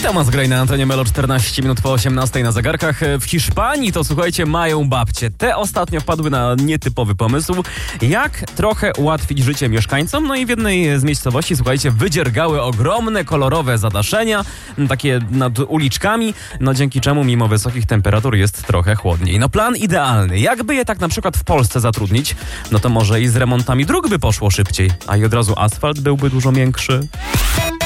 Tomasz Grey na antenie Melo, 14 minut po 18 na zegarkach. W Hiszpanii to, słuchajcie, mają babcie. Te ostatnio wpadły na nietypowy pomysł, jak trochę ułatwić życie mieszkańcom. No i w jednej z miejscowości, słuchajcie, wydziergały ogromne, kolorowe zadaszenia, takie nad uliczkami, no dzięki czemu mimo wysokich temperatur jest trochę chłodniej. No plan idealny. Jakby je tak na przykład w Polsce zatrudnić, no to może i z remontami dróg by poszło szybciej, a i od razu asfalt byłby dużo miększy.